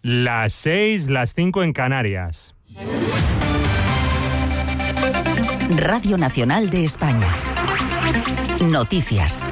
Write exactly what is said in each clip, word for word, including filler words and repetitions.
Las seis, las cinco en Canarias. Radio Nacional de España. Noticias.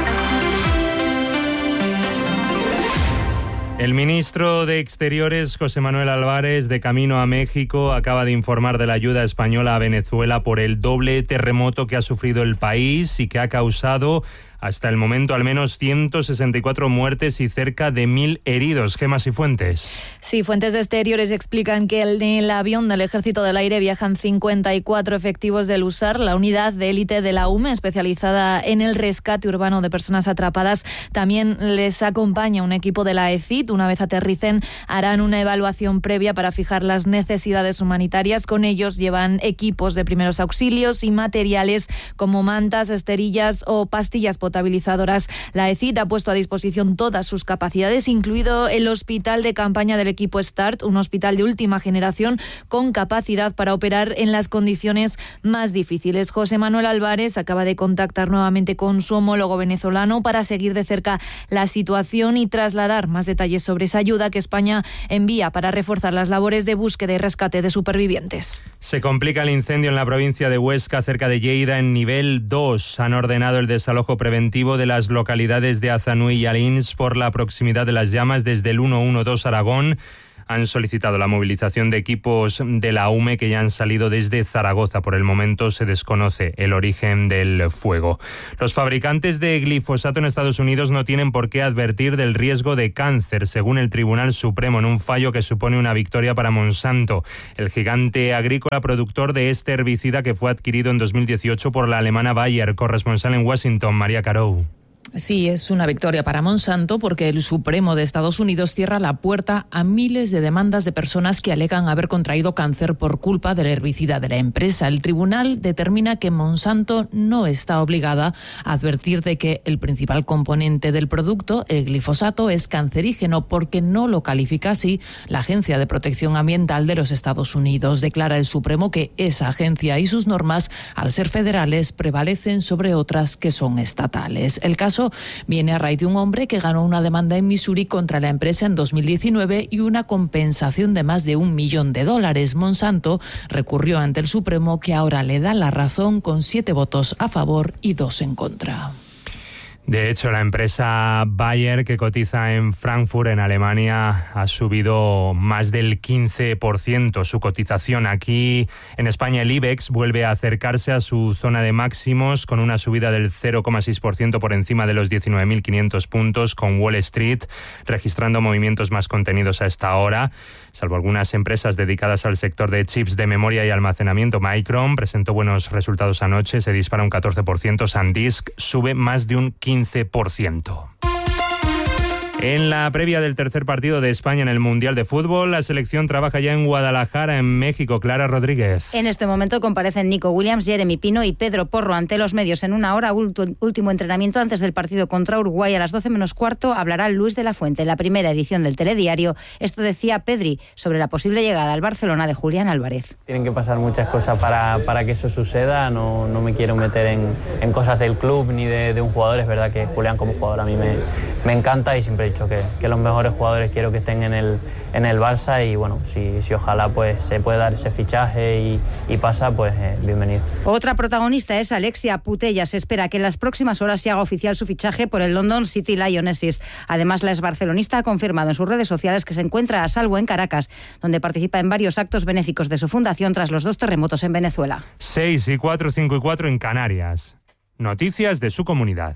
El ministro de Exteriores, José Manuel Álvarez, de camino a México, acaba de informar de la ayuda española a Venezuela por el doble terremoto que ha sufrido el país y que ha causado hasta el momento al menos ciento sesenta y cuatro muertes y cerca de mil heridos. Gemas y Fuentes. Sí, fuentes de Exteriores explican que en el avión del Ejército del Aire viajan cincuenta y cuatro efectivos del U S A R, la unidad de élite de la U M E, especializada en el rescate urbano de personas atrapadas. También les acompaña un equipo de la E C I T. Una vez aterricen, harán una evaluación previa para fijar las necesidades humanitarias. Con ellos llevan equipos de primeros auxilios y materiales como mantas, esterillas o pastillas potabilizadoras. La E C I T ha puesto a disposición todas sus capacidades, incluido el hospital de campaña del equipo START, un hospital de última generación con capacidad para operar en las condiciones más difíciles. José Manuel Álvarez acaba de contactar nuevamente con su homólogo venezolano para seguir de cerca la situación y trasladar más detalles sobre esa ayuda que España envía para reforzar las labores de búsqueda y rescate de supervivientes. Se complica el incendio en la provincia de Huesca, cerca de Lleida, en nivel dos. Han ordenado el desalojo preventivo de las localidades de Azanui y Alins por la proximidad de las llamas desde el ciento doce Aragón. Han solicitado la movilización de equipos de la U M E que ya han salido desde Zaragoza. Por el momento se desconoce el origen del fuego. Los fabricantes de glifosato en Estados Unidos no tienen por qué advertir del riesgo de cáncer, según el Tribunal Supremo, en un fallo que supone una victoria para Monsanto, el gigante agrícola productor de este herbicida que fue adquirido en dos mil dieciocho por la alemana Bayer. Corresponsal en Washington, María Carou. Sí, es una victoria para Monsanto porque el Supremo de Estados Unidos cierra la puerta a miles de demandas de personas que alegan haber contraído cáncer por culpa del herbicida de la empresa. El tribunal determina que Monsanto no está obligada a advertir de que el principal componente del producto, el glifosato, es cancerígeno porque no lo califica así la Agencia de Protección Ambiental de los Estados Unidos. Declara el Supremo que esa agencia y sus normas, al ser federales, prevalecen sobre otras que son estatales. El caso viene a raíz de un hombre que ganó una demanda en Missouri contra la empresa en dos mil diecinueve y una compensación de más de un millón de dólares. Monsanto recurrió ante el Supremo, que ahora le da la razón con siete votos a favor y dos en contra. De hecho, la empresa Bayer, que cotiza en Frankfurt, en Alemania, ha subido más del quince por ciento su cotización. Aquí, en España, el IBEX vuelve a acercarse a su zona de máximos con una subida del cero coma seis por ciento por encima de los diecinueve mil quinientos puntos, con Wall Street registrando movimientos más contenidos a esta hora. Salvo algunas empresas dedicadas al sector de chips de memoria y almacenamiento, Micron presentó buenos resultados anoche, se dispara un catorce por ciento, SanDisk sube más de un quince por ciento. En la previa del tercer partido de España en el Mundial de Fútbol, la selección trabaja ya en Guadalajara, en México. Clara Rodríguez. En este momento comparecen Nico Williams, Jeremy Pino y Pedro Porro ante los medios en una hora. Último entrenamiento antes del partido contra Uruguay. A las doce menos cuarto hablará Luis de la Fuente. En la primera edición del Telediario, esto decía Pedri sobre la posible llegada al Barcelona de Julián Álvarez. Tienen que pasar muchas cosas para, para que eso suceda. No, no me quiero meter en, en cosas del club ni de, de un jugador. Es verdad que Julián como jugador a mí me, me encanta y siempre he dicho que, que los mejores jugadores quiero que estén en el, en el Barça y bueno, si, si ojalá pues se puede dar ese fichaje y, y pasa, pues eh, bienvenido. Otra protagonista es Alexia Putellas. Se espera que en las próximas horas se haga oficial su fichaje por el London City Lionesses. Además, la exbarcelonista ha confirmado en sus redes sociales que se encuentra a salvo en Caracas, donde participa en varios actos benéficos de su fundación tras los dos terremotos en Venezuela. seis y cuatro, cinco y cuatro en Canarias. Noticias de su comunidad.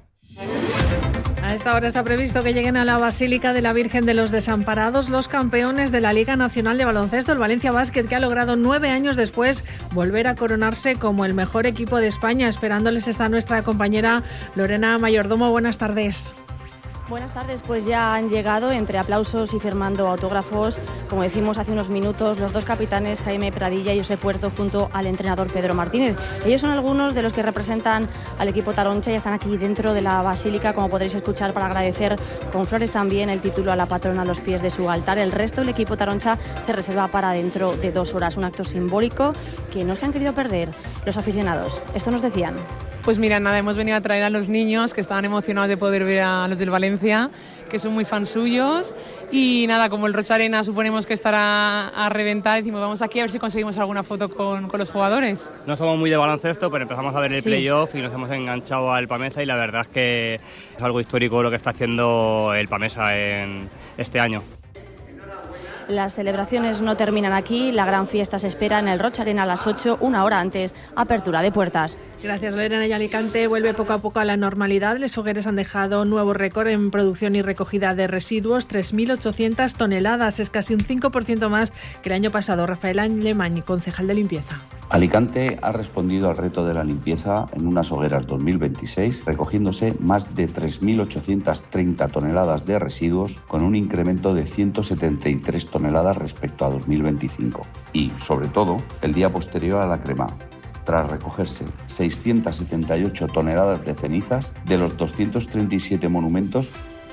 A esta hora está previsto que lleguen a la Basílica de la Virgen de los Desamparados los campeones de la Liga Nacional de Baloncesto, el Valencia Basket, que ha logrado nueve años después volver a coronarse como el mejor equipo de España. Esperándoles está nuestra compañera Lorena Mayordomo. Buenas tardes. Buenas tardes, pues ya han llegado entre aplausos y firmando autógrafos, como decimos hace unos minutos, los dos capitanes Jaime Pradilla y José Puerto junto al entrenador Pedro Martínez. Ellos son algunos de los que representan al equipo taroncha y están aquí dentro de la basílica, como podréis escuchar, para agradecer con flores también el título a la patrona a los pies de su altar. El resto del equipo taroncha se reserva para dentro de dos horas, un acto simbólico que no se han querido perder los aficionados. Esto nos decían. Pues mira, nada, hemos venido a traer a los niños que estaban emocionados de poder ver a los del Valencia, que son muy fans suyos. Y nada, como el Rocha Arena suponemos que estará a reventar, decimos vamos aquí a ver si conseguimos alguna foto con, con los jugadores. No somos muy de baloncesto, pero empezamos a ver el Sí. playoff y nos hemos enganchado al Pamesa y la verdad es que es algo histórico lo que está haciendo el Pamesa en este año. Las celebraciones no terminan aquí, la gran fiesta se espera en el Rocha Arena a las ocho, una hora antes, apertura de puertas. Gracias, Lorena. Y Alicante vuelve poco a poco a la normalidad. Les Fogueres han dejado nuevo récord en producción y recogida de residuos, tres mil ochocientas toneladas. Es casi un cinco por ciento más que el año pasado. Rafael Alemany, concejal de limpieza. Alicante ha respondido al reto de la limpieza en unas hogueras dos mil veintiséis, recogiéndose más de tres mil ochocientas treinta toneladas de residuos, con un incremento de ciento setenta y tres toneladas respecto a dos mil veinticinco. Y, sobre todo, el día posterior a la crema, tras recogerse seiscientas setenta y ocho toneladas de cenizas de los doscientos treinta y siete monumentos.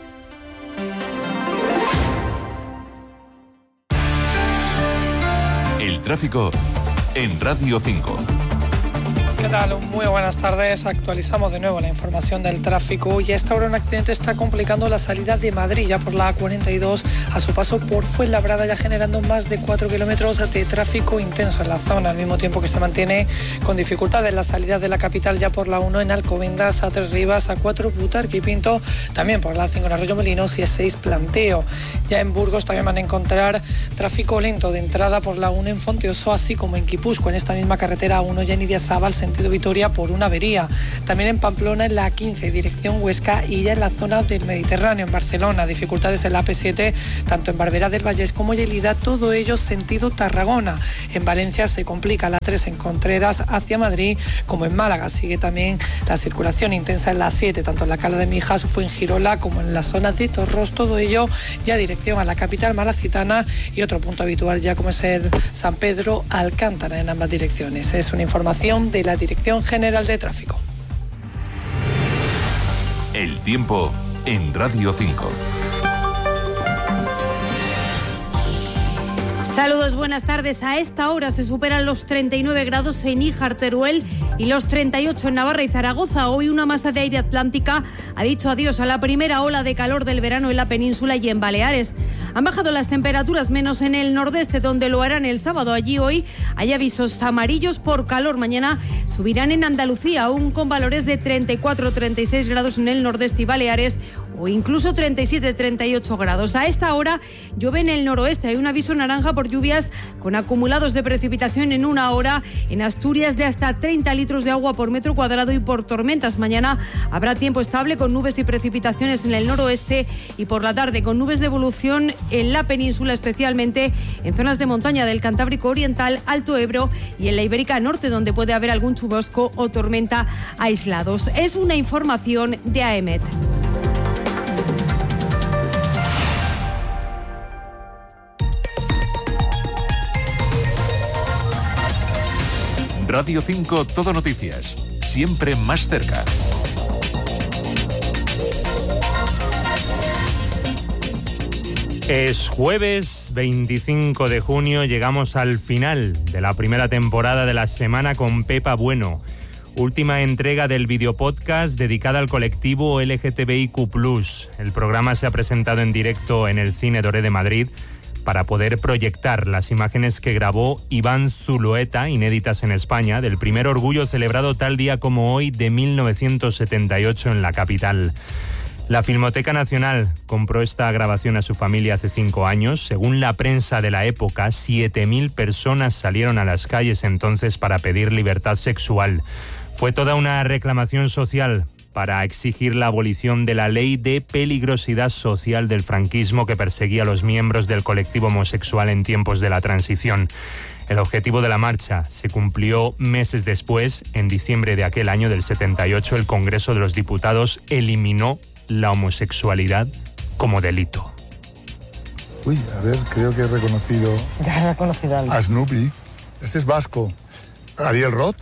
El tráfico en Radio cinco. ¿Qué tal? Muy buenas tardes. Actualizamos de nuevo la información del tráfico y a esta hora un accidente está complicando la salida de Madrid ya por la A cuarenta y dos a su paso por Fuenlabrada, ya generando más de cuatro kilómetros de tráfico intenso en la zona, al mismo tiempo que se mantiene con dificultades la salida de la capital ya por la uno en Alcobendas, A tres Rivas, A cuatro Butarque y Pinto, también por la A cinco en Arroyo Molinos y A seis Planteo. Ya en Burgos también van a encontrar tráfico lento de entrada por la uno en Fonteoso, así como en Guipúzcoa, en esta misma carretera A uno ya en Idiazábal, sentido Vitoria, por una avería. También en Pamplona, en la A quince, dirección Huesca, y ya en la zona del Mediterráneo, en Barcelona, dificultades en la A P siete, tanto en Barberá del Vallés como Lleida, todo ello sentido Tarragona. En Valencia se complica la tres en Contreras hacia Madrid, como en Málaga. Sigue también la circulación intensa en la siete, tanto en la Cala de Mijas, Fuengirola, como en la zona de Torros, todo ello ya dirección a la capital malacitana, y otro punto habitual ya como es el San Pedro Alcántara en ambas direcciones. Es una información de la Dirección General de Tráfico. El tiempo en Radio cinco. Saludos, buenas tardes. A esta hora se superan los treinta y nueve grados en Níjar, Teruel y los treinta y ocho en Navarra y Zaragoza. Hoy una masa de aire atlántica ha dicho adiós a la primera ola de calor del verano en la península y en Baleares. Han bajado las temperaturas, menos en el nordeste, donde lo harán el sábado. Allí hoy hay avisos amarillos por calor. Mañana subirán en Andalucía, aún con valores de treinta y cuatro, treinta y seis grados en el nordeste y Baleares, o incluso treinta y siete, treinta y ocho grados. A esta hora llueve en el noroeste. Hay un aviso naranja por lluvias con acumulados de precipitación en una hora en Asturias de hasta treinta litros de agua por metro cuadrado y por tormentas. Mañana habrá tiempo estable con nubes y precipitaciones en el noroeste, y por la tarde con nubes de evolución en la península, especialmente en zonas de montaña del Cantábrico Oriental, Alto Ebro y en la Ibérica Norte, donde puede haber algún chubasco o tormenta aislados. Es una información de A E M E T. Radio cinco Todo Noticias, siempre más cerca. Es jueves veinticinco de junio, llegamos al final de la primera temporada de La Semana con Pepa Bueno. Última entrega del videopodcast dedicada al colectivo L G T B I Q plus. El programa se ha presentado en directo en el Cine Doré de Madrid para poder proyectar las imágenes que grabó Iván Zulueta, inéditas en España, del primer orgullo celebrado tal día como hoy de mil novecientos setenta y ocho en la capital. La Filmoteca Nacional compró esta grabación a su familia hace cinco años. Según la prensa de la época, siete mil personas salieron a las calles entonces para pedir libertad sexual. Fue toda una reclamación social para exigir la abolición de la ley de peligrosidad social del franquismo que perseguía a los miembros del colectivo homosexual en tiempos de la transición. El objetivo de la marcha se cumplió meses después. En diciembre de aquel año del setenta y ocho, el Congreso de los Diputados eliminó la homosexualidad como delito. Uy, a ver, creo que he reconocido... Ya he reconocido a alguien. A Snoopy. Este es vasco. ¿Ariel Roth?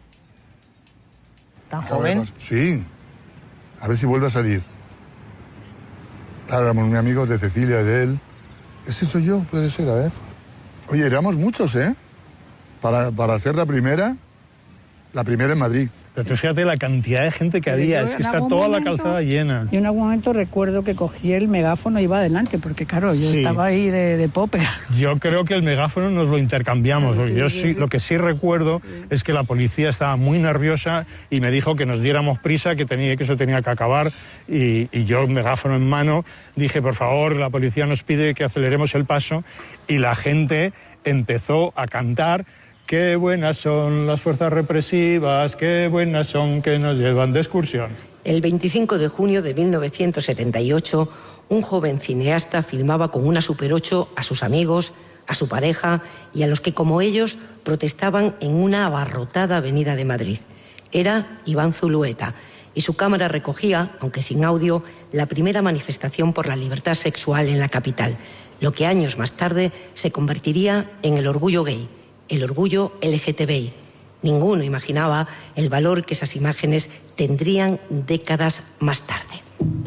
¿Tan joven? Sí. A ver si vuelve a salir. Claro, éramos muy amigos de Cecilia y de él. ¿Ese soy yo? Puede ser, a ver. Oye, éramos muchos, ¿eh? Para, para ser la primera, la primera en Madrid. Pero tú fíjate la cantidad de gente que Pero había, yo es que en está algún toda la momento- calzada llena. Yo en algún momento recuerdo que cogí el megáfono y iba adelante, porque claro, yo Sí. estaba ahí de, de pope. Yo creo que el megáfono nos lo intercambiamos, porque yo sí, lo que sí recuerdo es que la policía estaba muy nerviosa y me dijo que nos diéramos prisa, que, tenía, que eso tenía que acabar, y, y yo, megáfono en mano, dije, por favor, la policía nos pide que aceleremos el paso, y la gente empezó a cantar: qué buenas son las fuerzas represivas, qué buenas son que nos llevan de excursión. El veinticinco de junio de mil novecientos setenta y ocho, un joven cineasta filmaba con una Super ocho a sus amigos, a su pareja y a los que, como ellos, protestaban en una abarrotada avenida de Madrid. Era Iván Zulueta, y su cámara recogía, aunque sin audio, la primera manifestación por la libertad sexual en la capital, lo que años más tarde se convertiría en el orgullo gay, el orgullo L G T B I. Ninguno imaginaba el valor que esas imágenes tendrían décadas más tarde.